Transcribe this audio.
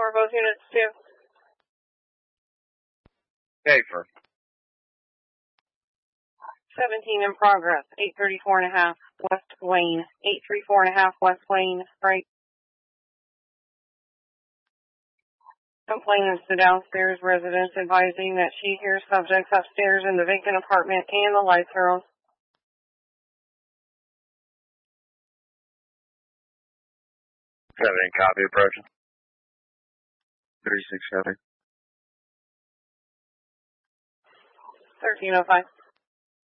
over both units, too. Schaefer. 17 in progress, 834.5 West Wayne, 834.5 West Wayne, right. Complainants to downstairs residents advising that she hears subjects upstairs in the vacant apartment and the lights are on. 17 copy, approaching. 36 copy. 1305.